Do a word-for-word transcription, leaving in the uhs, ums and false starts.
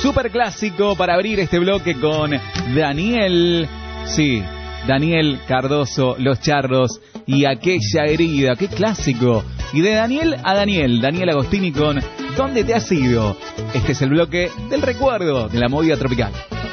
super clásico para abrir este bloque con Daniel. Sí, Daniel Cardoso, Los Charros y Aquella Herida. ¡Qué clásico! Y de Daniel a Daniel, Daniel Agostini con ¿Dónde te has ido? Este es el bloque del recuerdo de la movida tropical.